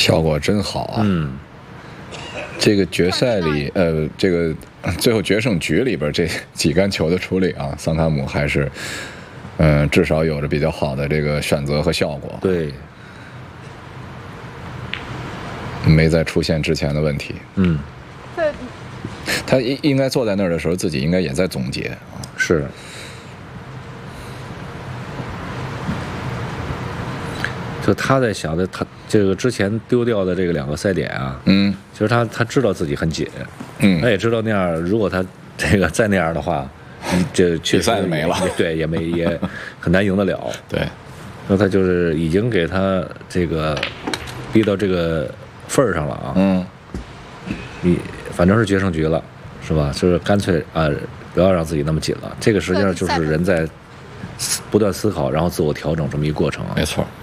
效果真好啊。这个决赛里，这个最后决胜局里边这几杆球的处理啊，桑塔姆还是，至少有着比较好的这个选择和效果。 对， 没再出现之前的问题。他应该坐在那儿的时候，自己应该也在总结啊。 是。就他在想的，他这个之前丢掉的这个2个赛点啊，其实他知道自己很紧，他也知道那样，如果他这个再那样的话，这确实比赛没了， 对，也很难赢得了。 对， 那他就是已经给他这个逼到这个份儿上了啊。你反正是决胜局了，是吧？就是干脆不要让自己那么紧了。这个实际上就是人在不断思考，然后自我调整这么一个过程啊。 没错。